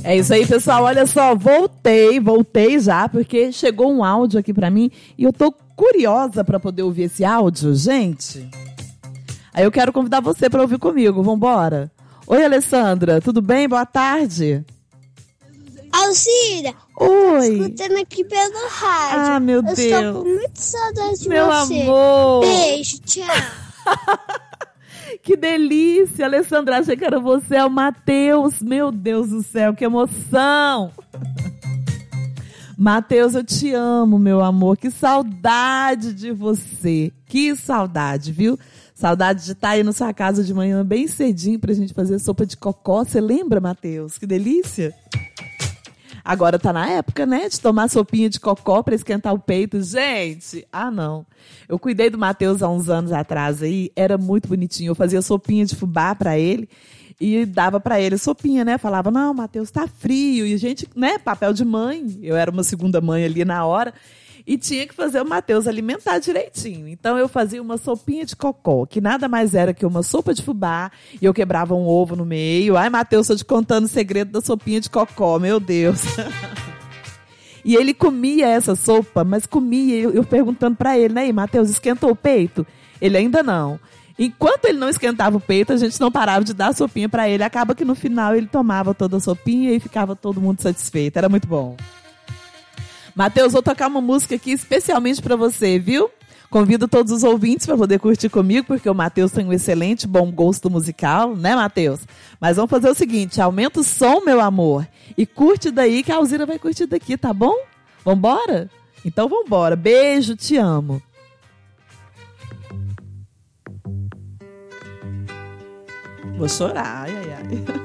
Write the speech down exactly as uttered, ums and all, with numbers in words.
É isso aí, pessoal. Olha só, voltei, voltei já, porque chegou um áudio aqui pra mim e eu tô curiosa pra poder ouvir esse áudio, gente. Aí eu quero convidar você pra ouvir comigo. Vambora? Oi, Alessandra, tudo bem? Boa tarde. Alcira, oi. Escutando aqui pelo rádio. Ah, meu eu Deus. Eu estou com muita saudade de meu você. Meu amor. Beijo, tchau. Que delícia, Alessandra, achei que era você, é o Matheus. Meu Deus do céu, que emoção. Matheus, eu te amo, meu amor. Que saudade de você. Que saudade, viu? Saudade de estar aí na sua casa de manhã bem cedinho pra gente fazer sopa de cocó. Você lembra, Matheus? Que delícia. Agora tá na época, né, de tomar sopinha de cocó pra esquentar o peito. Gente, ah não. Eu cuidei do Matheus há uns anos atrás aí, era muito bonitinho. Eu fazia sopinha de fubá pra ele e dava pra ele sopinha, né? Falava, não, Matheus, tá frio. E a gente, né, papel de mãe. Eu era uma segunda mãe ali na hora. E tinha que fazer o Matheus alimentar direitinho. Então eu fazia uma sopinha de cocó, que nada mais era que uma sopa de fubá, e eu quebrava um ovo no meio. Ai, Matheus, tô te contando o segredo da sopinha de cocó, meu Deus. E ele comia essa sopa, mas comia, eu, eu perguntando pra ele, né, Matheus, esquentou o peito? Ele ainda não. Enquanto ele não esquentava o peito, a gente não parava de dar a sopinha pra ele. Acaba que no final ele tomava toda a sopinha e ficava todo mundo satisfeito. Era muito bom. Matheus, vou tocar uma música aqui especialmente para você, viu? Convido todos os ouvintes para poder curtir comigo, porque o Matheus tem um excelente bom gosto musical, né, Matheus? Mas vamos fazer o seguinte, aumenta o som, meu amor, e curte daí que a Alzira vai curtir daqui, tá bom? Vambora? Então vambora. Beijo, te amo. Vou chorar, ai, ai, ai.